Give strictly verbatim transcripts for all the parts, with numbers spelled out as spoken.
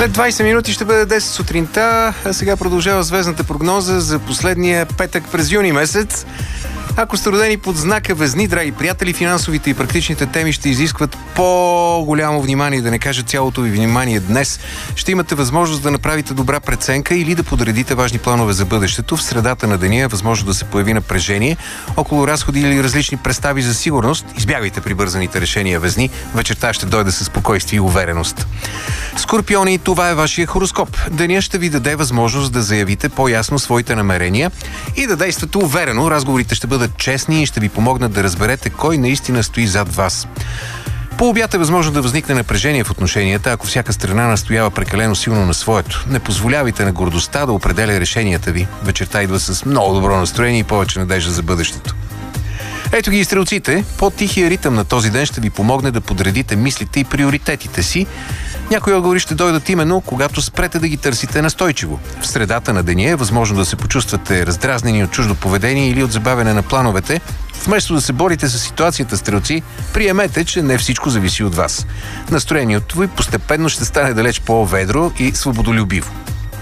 След двайсет минути ще бъде десет сутринта, а сега продължава звездната прогноза за последния петък през юни месец. Ако сте родени под знака Везни, драги приятели, финансовите и практичните теми ще изискват по-голямо внимание, да не кажа цялото ви внимание днес. Ще имате възможност да направите добра преценка или да подредите важни планове за бъдещето. В средата на деня е възможно да се появи напрежение около разходи или различни представи за сигурност. Избягайте прибързаните решения, Везни. Вечерта ще дойде със спокойствие и увереност. Скорпиони, това е вашия хороскоп. Деня ще ви даде възможност да заявите по-ясно своите намерения и да действате уверено. Разговорите ще бъдат честни и ще ви помогнат да разберете кой наистина стои зад вас. По обяд е възможно да възникне напрежение в отношенията, ако всяка страна настоява прекалено силно на своето. Не позволявайте на гордостта да определя решенията ви. Вечерта идва с много добро настроение и повече надежда за бъдещето. Ето ги и стрелците. По-тихия ритъм на този ден ще ви помогне да подредите мислите и приоритетите си. Някои отговори ще дойдат именно, когато спрете да ги търсите настойчиво. В средата на деня е възможно да се почувствате раздразнени от чуждо поведение или от забавяне на плановете. Вместо да се борите с ситуацията, стрелци, приемете, че не всичко зависи от вас. Настроението ви постепенно ще стане далеч по-ведро и свободолюбиво.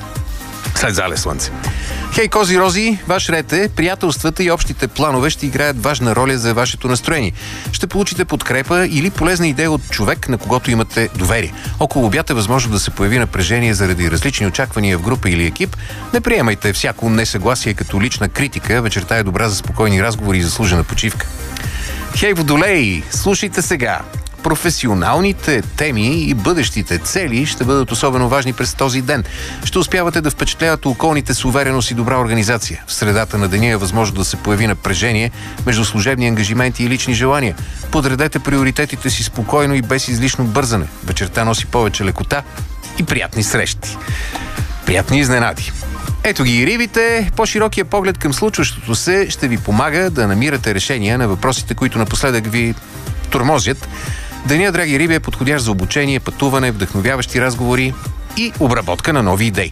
След зале слънце. Хей, кози рози, ваш ред е, приятелствата и общите планове ще играят важна роля за вашето настроение. Ще получите подкрепа или полезна идея от човек, на когото имате доверие. Около обяд е възможно да се появи напрежение заради различни очаквания в група или екип. Не приемайте всяко несъгласие като лична критика. Вечерта е добра за спокойни разговори и заслужена почивка. Хей, водолеи, слушайте сега. Професионалните теми и бъдещите цели ще бъдат особено важни през този ден. Ще успявате да впечатлявате околните с увереност и добра организация. В средата на деня е възможно да се появи напрежение между служебни ангажименти и лични желания. Подредете приоритетите си спокойно и без излишно бързане. Вечерта носи повече лекота и приятни срещи. Приятни изненади. Ето ги и рибите. По-широкия поглед към случващото се ще ви помага да намирате решения на въпросите, които напоследък ви тормозят. Денят, драги риби, е подходящ за обучение, пътуване, вдъхновяващи разговори и обработка на нови идеи.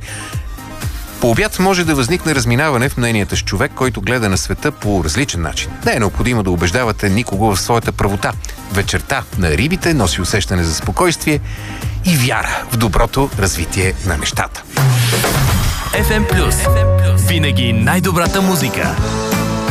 По обяд може да възникне разминаване в мненията с човек, който гледа на света по различен начин. Не е необходимо да убеждавате никого в своята правота. Вечерта на рибите носи усещане за спокойствие и вяра в доброто развитие на нещата. еф ем Плюс. Винаги най-добрата музика.